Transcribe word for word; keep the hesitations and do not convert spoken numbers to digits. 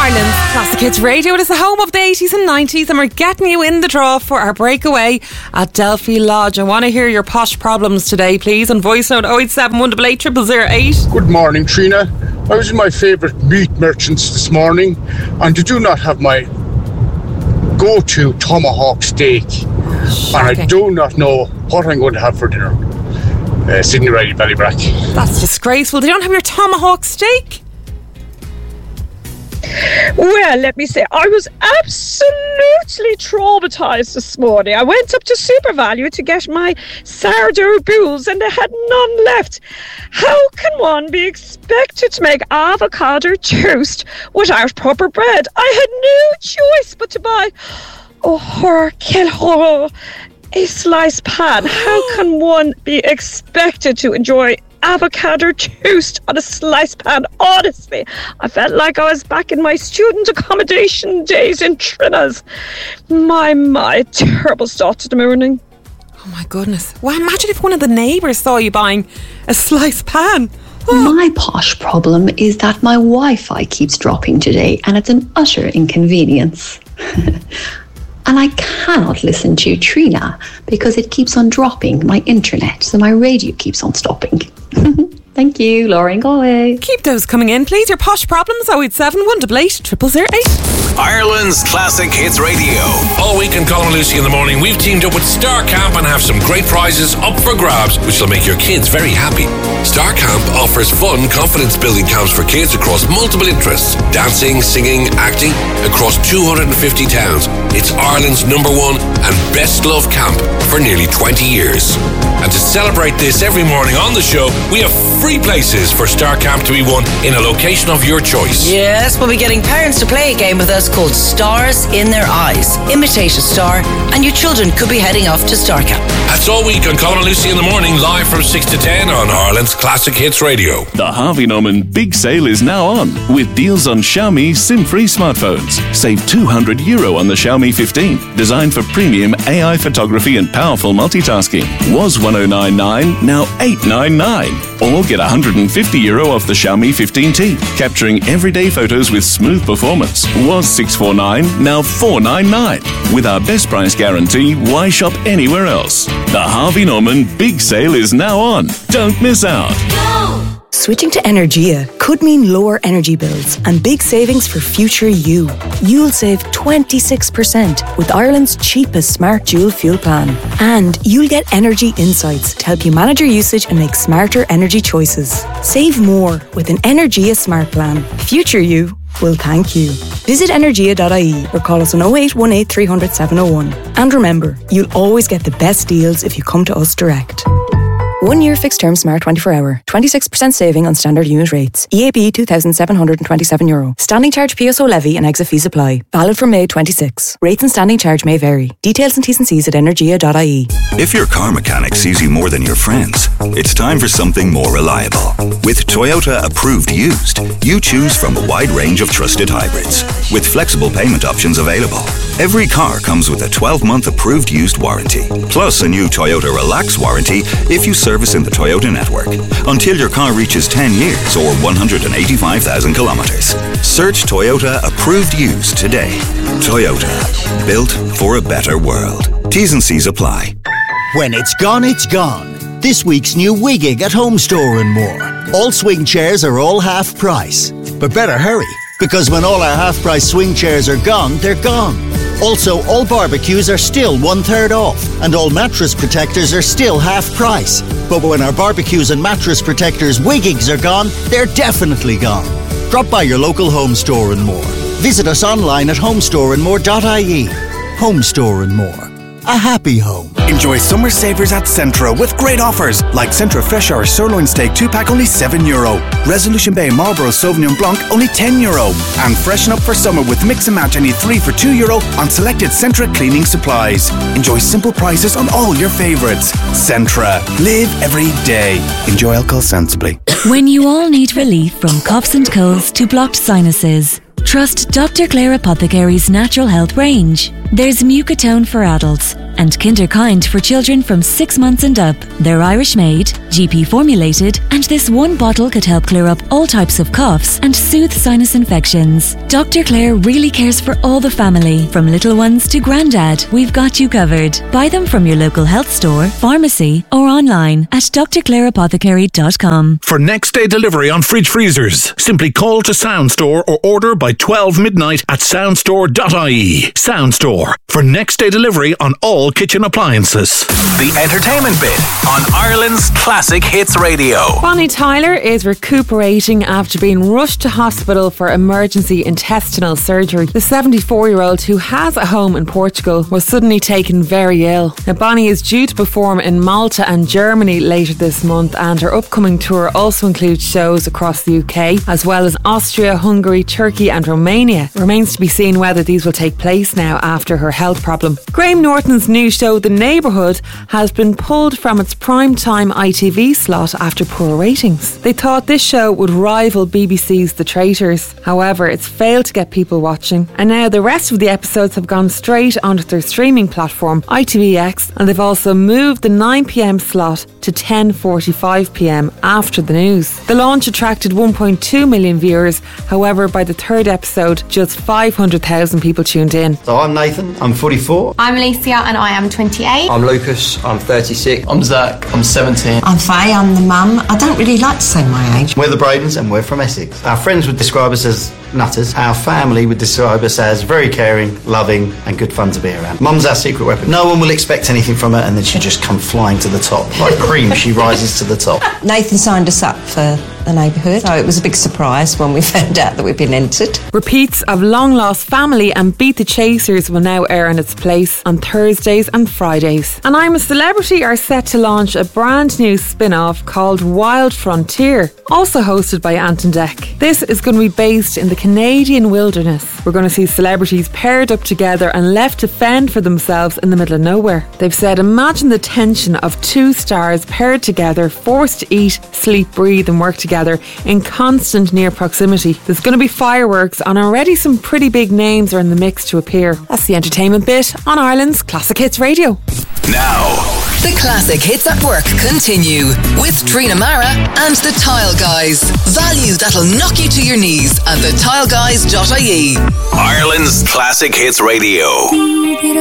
Ireland's Classic Hits Radio. It is the home of the eighties and nineties, and we're getting you in the draw for our breakaway at Delphi Lodge. I want to hear your posh problems today, please, on voice note oh eight seven, one eight eight, zero zero zero eight. Good morning, Trina. I was in my favourite meat merchants this morning, and they do not have my go-to tomahawk steak. Shocking. And I do not know what I'm going to have for dinner. Uh, Sydney Riley, Ballybrack. That's disgraceful. They don't have your tomahawk steak? Well, let me say, I was absolutely traumatised this morning. I went up to Super Value to get my sourdough boules and they had none left. How can one be expected to make avocado toast without proper bread? I had no choice but to buy, oh, horror, quel horror, a sliced pan. How can one be expected to enjoy avocado toast on a sliced pan? Honestly, I felt like I was back in my student accommodation days in Trinas. My, my, terrible start to the morning. Oh my goodness. Well, imagine if one of the neighbours saw you buying a sliced pan. Oh. My posh problem is that my Wi-Fi keeps dropping today, and it's an utter inconvenience. And I cannot listen to Trina because it keeps on dropping my internet, so my radio keeps on stopping. Thank you, Lauren Galway. Keep those coming in, please. Your posh problems, oh eight seven, one eight eight, zero zero zero eight. Ireland's Classic Hits Radio. All week in Colin and Lucy in the morning, we've teamed up with Star Camp and have some great prizes up for grabs, which will make your kids very happy. Star Camp offers fun, confidence-building camps for kids across multiple interests. Dancing, singing, acting, across two hundred fifty towns. It's Ireland's number one and best loved camp for nearly twenty years. And to celebrate this every morning on the show, we have free places for Star Camp to be won in a location of your choice. Yes, we'll be getting parents to play a game with us called Stars in Their Eyes. Imitate a star, and your children could be heading off to Star Camp. That's all week on Colin and Lucy in the morning, live from six to ten on Ireland's Classic Hits Radio. The Harvey Norman Big Sale is now on, with deals on Xiaomi SIM-free smartphones. Save two hundred euro on the Xiaomi fifteen, designed for premium A I photography and powerful multitasking. Was one thousand ninety-nine, now eight hundred ninety-nine. Or get one hundred fifty euro off the Xiaomi fifteen T, capturing everyday photos with smooth performance. Was six hundred forty-nine, now four hundred ninety-nine. With our best price guarantee, why shop anywhere else? The Harvey Norman Big Sale is now on. Don't miss out. Go! Switching to Energia could mean lower energy bills and big savings for future you. You'll save twenty-six percent with Ireland's cheapest smart dual fuel plan. And you'll get energy insights to help you manage your usage and make smarter energy choices. Save more with an Energia smart plan. Future you will thank you. Visit energia dot I E or call us on oh eight one eight, three hundred, seven oh one. And remember, you'll always get the best deals if you come to us direct. One year fixed term Smart twenty-four hour. twenty-six percent saving on standard unit rates. E A B two thousand seven hundred twenty-seven euro. Standing charge P S O levy and exit fees apply. Valid from May twenty-sixth. Rates and standing charge may vary. Details and T's and C's at energia dot I E. If your car mechanic sees you more than your friends, it's time for something more reliable. With Toyota Approved Used, you choose from a wide range of trusted hybrids, with flexible payment options available. Every car comes with a twelve-month approved used warranty, plus a new Toyota Relax warranty if you service in the Toyota network, until your car reaches ten years or one hundred eighty-five thousand kilometers. Search Toyota Approved Used today. Toyota, built for a better world. T's and C's apply. When it's gone, it's gone. This week's new Wigging at Home Store and More. All swing chairs are all half price. But better hurry, because when all our half price swing chairs are gone, they're gone. Also, all barbecues are still one third off, and all mattress protectors are still half price. But when our barbecues and mattress protectors Wiggings are gone, they're definitely gone. Drop by your local Home Store and More. Visit us online at home store and more dot I E. Home Store and More. A happy home. Enjoy summer savers at Centra with great offers like Centra Fresh Hour Sirloin Steak two pack only seven euro, Resolution Bay Marlborough Sauvignon Blanc only ten euro, and freshen up for summer with Mix and Match only three for two euro on selected Centra cleaning supplies. Enjoy simple prices on all your favourites. Centra. Live every day. Enjoy alcohol sensibly. When you all need relief from coughs and colds to blocked sinuses, trust Doctor Claire Apothecary's Natural Health range. There's Mucotone for adults and Kinderkind for children from six months and up. They're Irish made, G P formulated, and this one bottle could help clear up all types of coughs and soothe sinus infections. Doctor Clare really cares for all the family, from little ones to granddad. We've got you covered. Buy them from your local health store, pharmacy, or online at d r clare apothecary dot com. For next day delivery on fridge freezers, simply call to Soundstore or order by twelve midnight at soundstore dot I E. Soundstore, for next day delivery on all kitchen appliances. The entertainment bit on Ireland's Classic Hits Radio. Bonnie Tyler is recuperating after being rushed to hospital for emergency intestinal surgery. The seventy-four-year-old, who has a home in Portugal, was suddenly taken very ill. Now, Bonnie is due to perform in Malta and Germany later this month, and her upcoming tour also includes shows across the U K, as well as Austria, Hungary, Turkey and Romania. It remains to be seen whether these will take place now after her health problem. Graham Norton's new show, The Neighbourhood, has been pulled from its primetime I T V slot after poor ratings. They thought this show would rival B B C's The Traitors. However, it's failed to get people watching, and now the rest of the episodes have gone straight onto their streaming platform, I T V X, and they've also moved the nine p.m. slot to ten forty-five p.m. after the news. The launch attracted one point two million viewers. However, by the third episode, just five hundred thousand people tuned in. So I'm Nathan, I'm forty-four. I'm Alicia and I am twenty-eight. I'm Lucas, I'm thirty-six. I'm Zach, I'm seventeen. I'm Faye, I'm the mum. I don't really like to say my age. We're the Bradens and we're from Essex. Our friends would describe us as nutters. Our family would describe us as very caring, loving and good fun to be around. Mum's our secret weapon. No one will expect anything from her and then she just come flying to the top. Like cream, she rises to the top. Nathan signed us up for The Neighbourhood, so it was a big surprise when we found out that we'd been entered. Repeats of Long Lost Family and Beat the Chasers will now air in its place on Thursdays and Fridays. And I'm a Celebrity are set to launch a brand new spin-off called Wild Frontier, also hosted by Ant and Dec. This is going to be based in the Canadian wilderness. We're going to see celebrities paired up together and left to fend for themselves in the middle of nowhere. They've said, imagine the tension of two stars paired together, forced to eat, sleep, breathe and work together in constant near proximity. There's going to be fireworks, and already some pretty big names are in the mix to appear. That's the entertainment bit on Ireland's Classic Hits Radio. Now, the Classic Hits at Work continue with Trina Mara and the Tile Guys. Value that'll knock you to your knees at the tile guys dot I E. Ireland's Classic Hits Radio.